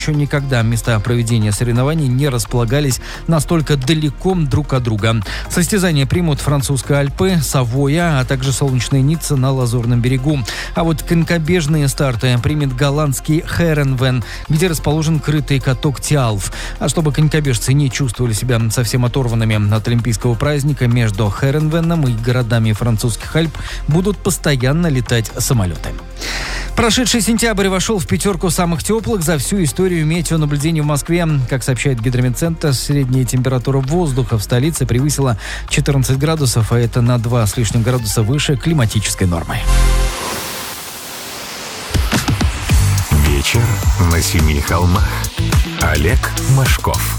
Еще никогда места проведения соревнований не располагались настолько далеко друг от друга. Состязания примут французские Альпы, Савоя, а также солнечная Ницца на Лазурном берегу. А вот конькобежные старты примет голландский Херенвен, где расположен крытый каток Тиалф. А чтобы конькобежцы не чувствовали себя совсем оторванными от олимпийского праздника, между Херенвеном и городами французских Альп будут постоянно летать самолеты. Прошедший сентябрь вошел в пятерку самых теплых за всю историю метеонаблюдений в Москве. Как сообщает Гидрометцентр, средняя температура воздуха в столице превысила 14 градусов, а это на 2 с лишним градуса выше климатической нормы. Вечер на семи холмах. Олег Машков.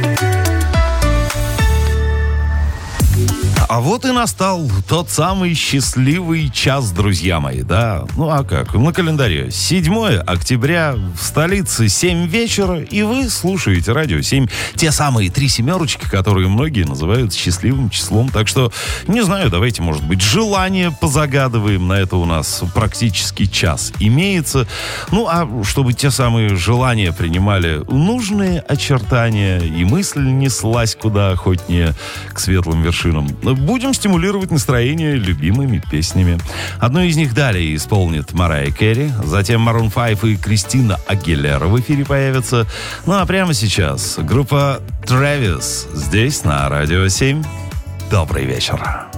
А вот и настал тот самый счастливый час, друзья мои, да? Ну а как? На календаре 7 октября, в столице 7 вечера, и вы слушаете радио 7. Те самые 3 семерочки, которые многие называют счастливым числом. Так что, не знаю, давайте, может быть, желание позагадываем. На это у нас практически час имеется. Ну а чтобы те самые желания принимали нужные очертания, и мысль неслась куда охотнее к светлым вершинам, будем стимулировать настроение любимыми песнями. Одну из них далее исполнит Марайя Кэрри, затем Maroon 5 и Кристина Агилера в эфире появятся. Ну а прямо сейчас группа Travis здесь на Радио 7. Добрый вечер.